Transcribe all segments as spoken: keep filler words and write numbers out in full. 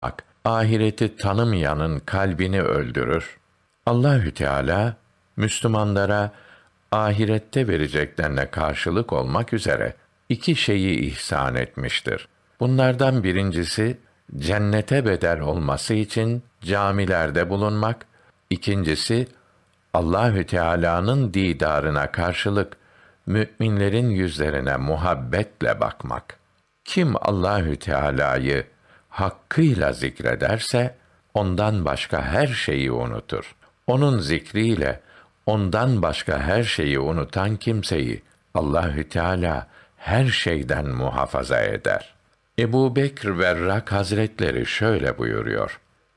ahireti tanımayanın kalbini öldürür. Allahü Teala Müslümanlara ahirette vereceklerine karşılık olmak üzere iki şeyi ihsan etmiştir. Bunlardan birincisi cennete bedel olması için camilerde bulunmak, ikincisi Allahü Teala'nın didarına karşılık müminlerin yüzlerine muhabbetle bakmak. Kim Allahü Teala'yı hakkıyla zikrederse ondan başka her şeyi unutur. Onun zikriyle ondan başka her şeyi unutan kimseyi Allahü Teala her şeyden muhafaza eder. Ebu Bekr Verrak Hazretleri şöyle buyuruyor: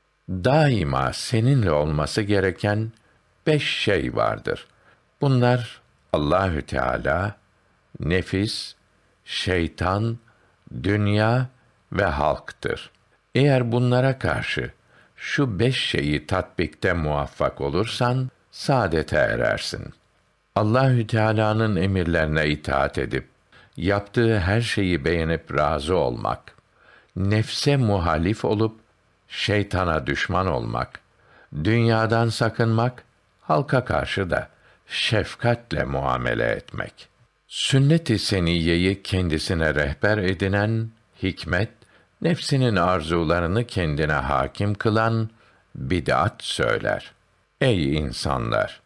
Daima seninle olması gereken beş şey vardır. Bunlar Allahü Teala, nefis, şeytan, dünya ve halktır. Eğer bunlara karşı şu beş şeyi tatbikte muvaffak olursan saadete erersin. Allahü Teala'nın emirlerine itaat edip yaptığı her şeyi beğenip razı olmak, nefse muhalif olup şeytana düşman olmak, dünyadan sakınmak, halka karşı da şefkatle muamele etmek. Sünnet-i seniyyeyi kendisine rehber edinen hikmet, nefsinin arzularını kendine hakim kılan bid'at söyler. Ey insanlar!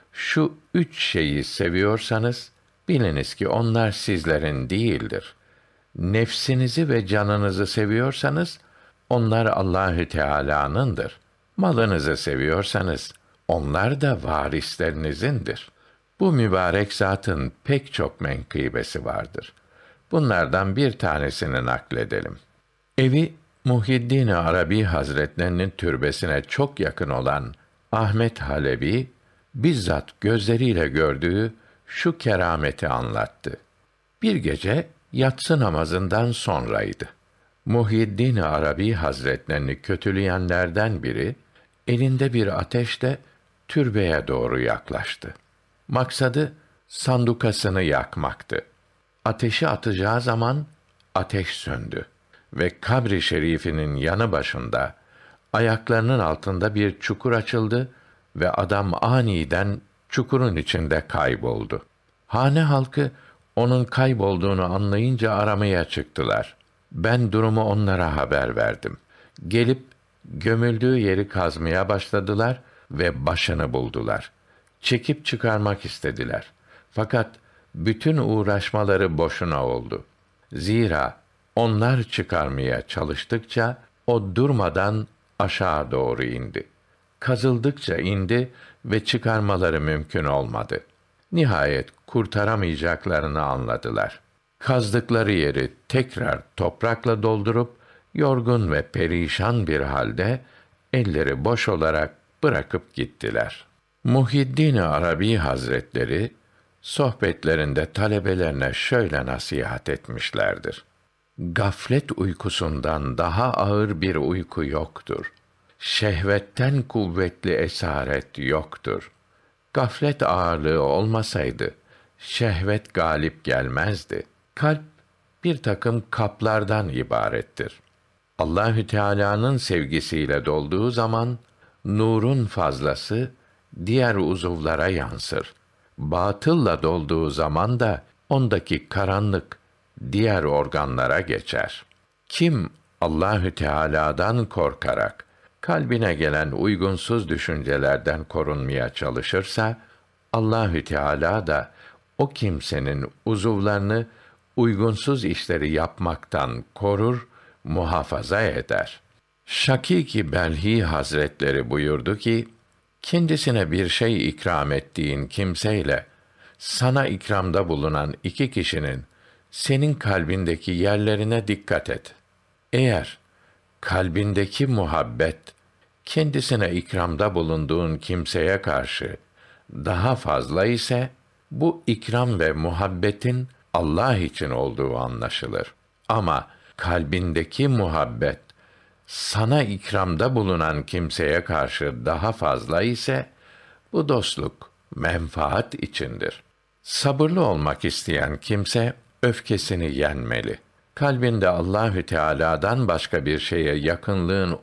Şu üç şeyi seviyorsanız, biliniz ki onlar sizlerin değildir. Nefsinizi ve canınızı seviyorsanız, onlar Allahü Teala'nındır. Malınızı seviyorsanız, onlar da varislerinizin.'dir. Bu mübarek zatın pek çok menkıbesi vardır. Bunlardan bir tanesini nakledelim. Evi Muhyiddin Arabi Hazretlerinin türbesine çok yakın olan Ahmet Halebi, bizzat gözleriyle gördüğü şu kerameti anlattı. Bir gece yatsı namazından sonraydı. Muhyiddin Arabi Hazretlerini kötüleyenlerden biri, elinde bir ateşle türbeye doğru yaklaştı. Maksadı sandukasını yakmaktı. Ateşi atacağı zaman ateş söndü ve kabr-i şerifinin yanı başında ayaklarının altında bir çukur açıldı ve adam aniden çukurun içinde kayboldu. Hane halkı onun kaybolduğunu anlayınca aramaya çıktılar. Ben durumu onlara haber verdim. Gelip gömüldüğü yeri kazmaya başladılar ve başını buldular. Çekip çıkarmak istediler. Fakat bütün uğraşmaları boşuna oldu. Zira onlar çıkarmaya çalıştıkça o durmadan aşağı doğru indi. Kazıldıkça indi ve çıkarmaları mümkün olmadı. Nihayet kurtaramayacaklarını anladılar. Kazdıkları yeri tekrar toprakla doldurup yorgun ve perişan bir halde elleri boş olarak bırakıp gittiler. Muhyiddin Arabi Hazretleri sohbetlerinde talebelerine şöyle nasihat etmişlerdir: Gaflet uykusundan daha ağır bir uyku yoktur. Şehvetten kuvvetli esaret yoktur. Gaflet ağırlığı olmasaydı şehvet galip gelmezdi. Kalp bir takım kaplardan ibarettir. Allahü Teala'nın sevgisiyle dolduğu zaman nurun fazlası diğer uzuvlara yansır. Batılla dolduğu zaman da ondaki karanlık diğer organlara geçer. Kim Allahü Teala'dan korkarak kalbine gelen uygunsuz düşüncelerden korunmaya çalışırsa, Allahü Teala da o kimsenin uzuvlarını uygunsuz işleri yapmaktan korur, muhafaza eder. Şakîk-i Belhî Hazretleri buyurdu ki, kendisine bir şey ikram ettiğin kimseyle sana ikramda bulunan iki kişinin senin kalbindeki yerlerine dikkat et. Eğer kalbindeki muhabbet kendisine ikramda bulunduğun kimseye karşı daha fazla ise bu ikram ve muhabbetin Allah için olduğu anlaşılır. Ama kalbindeki muhabbet sana ikramda bulunan kimseye karşı daha fazla ise bu dostluk menfaat içindir. Sabırlı olmak isteyen kimse öfkesini yenmeli. kalbinde Allahü Teala'dan başka bir şeye yakınlığın